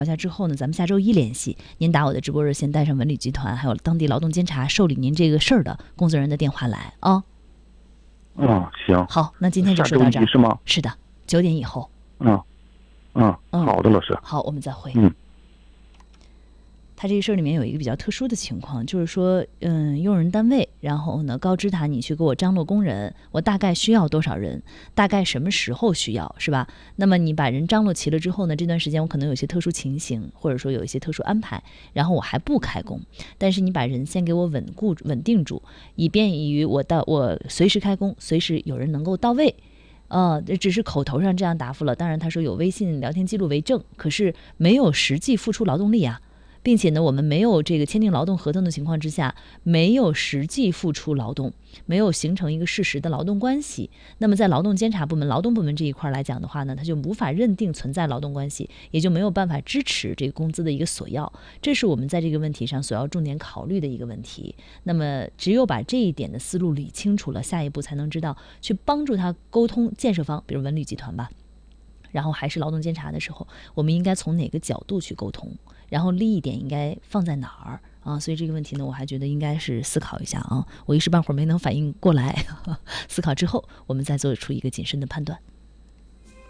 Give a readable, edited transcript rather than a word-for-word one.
一下之后呢，咱们下周一联系，您打我的直播热线，带上文旅集团还有当地劳动监察受理您这个事儿的工作人员的电话来啊。 行。 好，那今天就说到这儿。 下周一是吗？ 是的，9点以后。 好的，老师。 好，我们再会。他这个事儿里面有一个比较特殊的情况，就是说，用人单位，然后呢告知他你去给我张罗工人，我大概需要多少人，大概什么时候需要，是吧？那么你把人张罗齐了之后呢，这段时间我可能有些特殊情形，或者说有一些特殊安排，然后我还不开工，但是你把人先给我稳定住，以便于我随时开工，随时有人能够到位。只是口头上这样答复了，当然他说有微信聊天记录为证，可是没有实际付出劳动力啊。并且呢，我们没有这个签订劳动合同的情况之下，没有实际付出劳动，没有形成一个事实的劳动关系。那么在劳动监察部门、劳动部门这一块来讲的话呢，他就无法认定存在劳动关系，也就没有办法支持这个工资的一个索要。这是我们在这个问题上所要重点考虑的一个问题。那么只有把这一点的思路理清楚了，下一步才能知道去帮助他沟通建设方，比如文旅集团吧。然后还是劳动监察的时候，我们应该从哪个角度去沟通，然后利益点应该放在哪儿啊？所以这个问题呢，我还觉得应该是思考一下啊。我一时半会儿没能反应过来，思考之后我们再做出一个谨慎的判断。